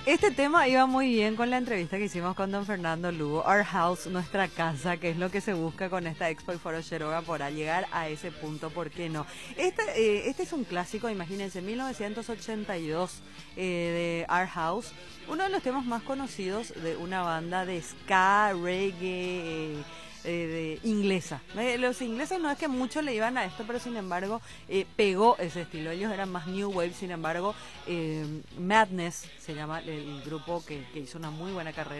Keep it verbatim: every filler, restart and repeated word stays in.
Este tema iba muy bien con la entrevista que hicimos con don Fernando Lugo, Our House, nuestra casa, que es lo que se busca con esta Expo y Foro Cherogua Porá, llegar a ese punto, ¿por qué no? Este, eh, este es un clásico, imagínense, mil novecientos ochenta y dos eh, de Our House, uno de los temas más conocidos de una banda de ska, reggae, eh, Eh, de inglesa. Eh, los ingleses no es que mucho le iban a esto, pero sin embargo eh, pegó ese estilo. Ellos eran más new wave, sin embargo eh, Madness se llama el, el grupo que, que hizo una muy buena carrera.